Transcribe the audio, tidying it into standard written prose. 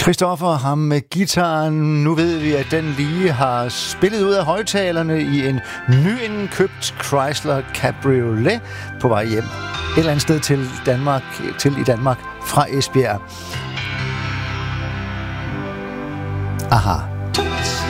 Christoffer, ham med gitaren. Nu ved vi, at den lige har spillet ud af højtalerne i en nyindkøbt Chrysler Cabriolet på vej hjem. Et eller andet sted til i Danmark fra Esbjerg. Aha.